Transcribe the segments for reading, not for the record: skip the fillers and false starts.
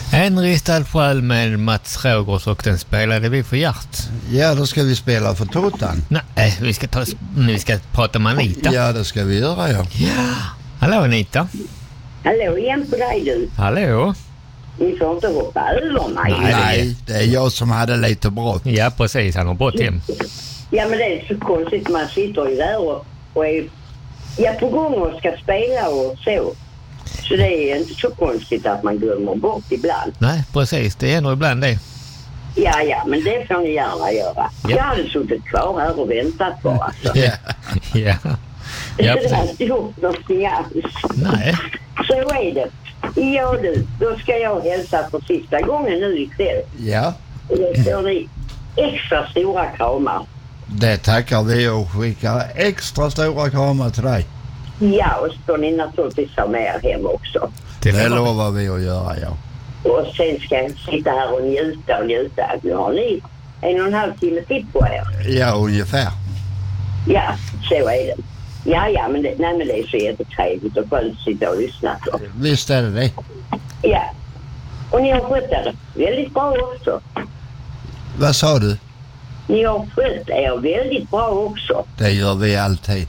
En ristad själ med Mats Rågårds och den spelade vi för Hjärt. Ja, då ska vi spela för Totan. Nej, vi ska prata med Anita. Ja, det ska vi göra, ja. Ja. Hallå Anita. Hallå igen på dig du. Hallå. Ni får inte hoppa över mig. Nej, det är jag som hade lite brått. Ja, precis. Han har brått hem. Ja, men det är så konstigt. Man sitter ju där och är på gång och ska spela och så. Så det är inte så konstigt att man glömmer bort ibland. Nej, precis. Det är nog ibland det. Ja, men det får ni gärna göra. Ja. Jag hade suttit kvar här och väntat på alltså. Ja. Ja. Ja, Det har precis. inte gjort någonting alls. Nej. Så är det. Ja du, då ska jag hälsa för sista gången nu ikväll. Ja, Och då får ni extra stora kramar. det tackar vi och skickar extra stora kramar till dig. Ja, och så får ni naturligtvis ha med er hem också. Det lovar vi att göra, ja. Och sen ska jag sitta här och njuta. Nu har ni 1,5 timme till på er. Ja, ungefär. Ja, så är det. Ja, men det är så jättetrevligt och skönt att sitta och lyssna på. Visst är det. Ja, och ni har skött er väldigt bra också. Vad sa du? Ni har skött er väldigt bra också. Det gör vi alltid.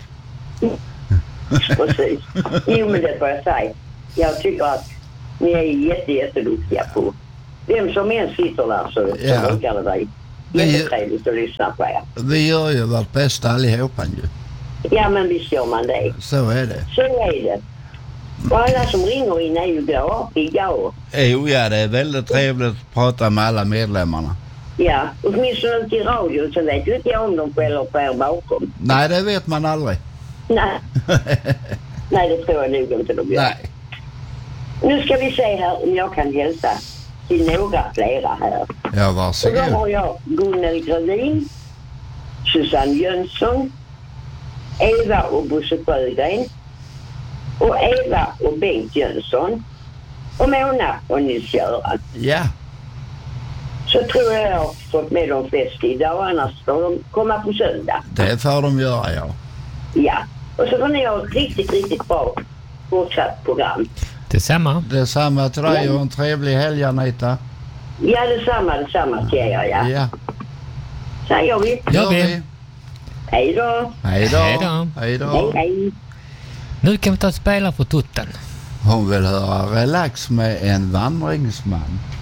Precis. Jo, men det får jag säga. Jag tycker att ni är jätteduktiga på. Vem som än sitter där så brukar det vara jättetrevligt att lyssna på er. Vi gör ju vårt bästa allihopa ju. Ja, men visst gör man det. Så är det. Så är det. Och alla som ringer in är ju glada och... Jo, ja, det är väldigt trevligt att prata med alla medlemmarna. Ja, åtminstone ute i radio så vet ju inte jag om de skäller på er bakom. Nej, det vet man aldrig. Nej. Nej, det tror jag nog inte de gör. Nej. Nu ska vi se här om jag kan hälsa till några flera här. Ja, Och varsågod. då har jag Gunnel Grevin, Susanne Jönsson, Eva och Bosse Sjögren, och Eva och Bengt Jönsson, och Mona och Nils-Göran. Ja. Så tror jag har fått med de flesta idag, annars får de komma på söndag. Det får de göra, ja. Ja, och så får ni ha ett riktigt bra fortsatt program. Detsamma. Detsamma till dig och en trevlig helg, Anita. Ja, detsamma till er, ja. Ja. Säger vi. Gör vi. Hej då. Hej då. Hej då. Hej då. Hej. Nu kan vi ta och spela för Totten. Hon vill höra Relax med en vandringsman.